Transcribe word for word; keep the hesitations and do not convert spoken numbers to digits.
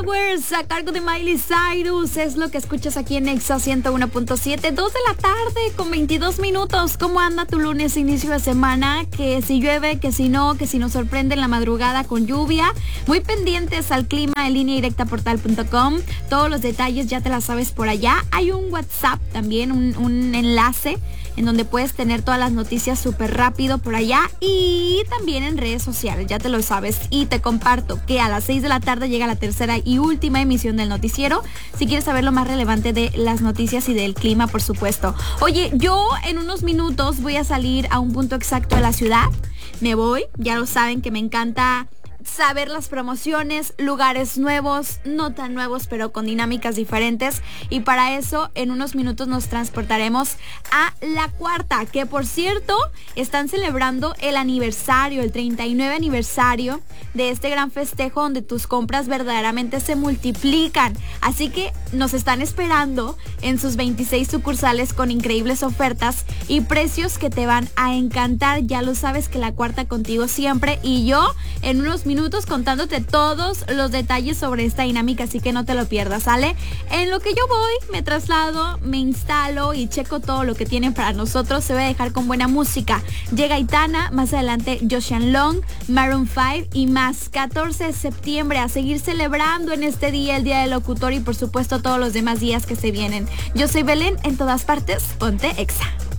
Flowers a cargo de Miley Cyrus es lo que escuchas aquí en Exa ciento uno punto siete, dos de la tarde con veintidós minutos. ¿Cómo anda tu lunes, inicio de semana? Que si llueve, que si no, que si nos sorprende en la madrugada con lluvia. Muy pendientes al clima en línea directa portal punto com. Todos los detalles ya te las sabes por allá. Hay un WhatsApp también, un, un enlace en donde puedes tener todas las noticias súper rápido por allá y también en redes sociales, ya te lo sabes. Y te comparto que a las seis de la tarde llega la tercera y última emisión del noticiero, si quieres saber lo más relevante de las noticias y del clima, por supuesto. Oye, yo en unos minutos voy a salir a un punto exacto de la ciudad. Me voy, ya lo saben que me encanta saber las promociones, lugares nuevos, no tan nuevos, pero con dinámicas diferentes. Y para eso, en unos minutos nos transportaremos a La Cuarta, que por cierto, están celebrando el aniversario, el treinta y nueve aniversario de este gran festejo donde tus compras verdaderamente se multiplican. Así que nos están esperando en sus veintiséis sucursales con increíbles ofertas y precios que te van a encantar. Ya lo sabes que La Cuarta contigo siempre, y yo en unos minutos minutos contándote todos los detalles sobre esta dinámica, así que no te lo pierdas, ¿sale? En lo que yo voy, me traslado, me instalo y checo todo lo que tienen para nosotros. Se va a dejar con buena música. Llega Aitana, más adelante Joseon Long, Maroon cinco y más. catorce de septiembre, a seguir celebrando en este día, el Día del Locutor, y por supuesto todos los demás días que se vienen. Yo soy Belén, en todas partes, ponte Exa.